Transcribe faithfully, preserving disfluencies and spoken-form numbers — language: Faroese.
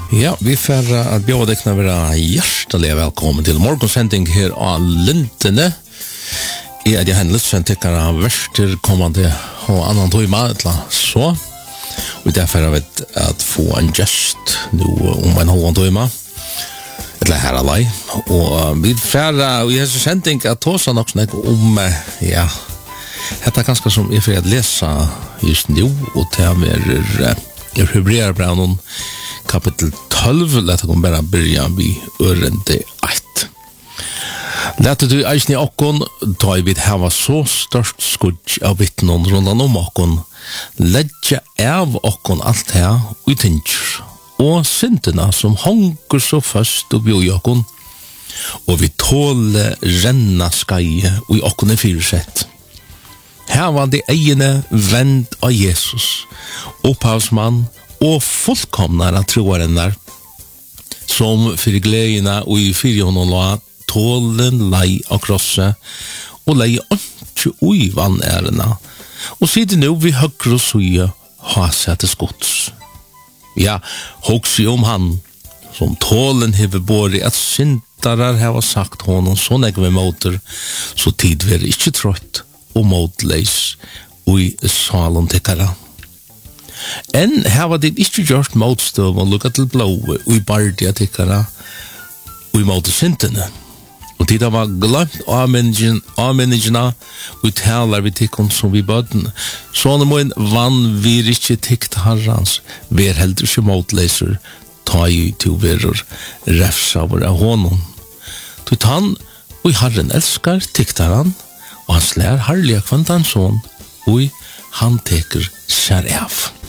Ja, vi får uh, bjuda deg å være hjertelig velkommen til morgonsending her av Lintene. Jeg er Johan Lutzen, tykker av verster kommende og annan tøyma, så. Og derfor har vi at få en gest nå om en halvan tøyma. Eller her alai. Og uh, vi får uh, i hese sending at tåsa nok snakke om, uh, ja, dette er ganske som jeg får lese just nå, og til er uh, jeg Hebreerbrevnen kapitel tolv, lett å bare begynne med ørende ett. Lett du eisne okkon, da vi hava så størst skudd av vittnen rundan om okkon, ledja av okkon alt her og tinsjer, og syndena som hongur så fast og bjoi okkon, og vi tåle renna skai og i okkon er fyrsett. Her var de egene vend av Jesus, opphavsmann og fullkomnare troaren der, som fyrir gledina og i fyrir honom la tålen lei av krosset, og lei ikke ui vannærena, og siden nå vi høgre og suge ha seg til skots. Ja, hoksi om han, som tålen hever båri at syndarar hava sagt honom så negve måter, så tid vi er ikke trøtt og måtleis og i salen tikkara. En hava det ikke gjort motstøv og lukka til blåe og i bardia tikkara og i måte syndene. Og tid var glemt avmenningene og talar vi tikkon som vi bøden. Sånne må en vann vir ikke tikkt herrans, ver heldur ikke motleiser, ta i til verur refsa våre hånden. Tut han og herren elskar tikkt herran, og han slær herlige kvantansson, og han teker sær av.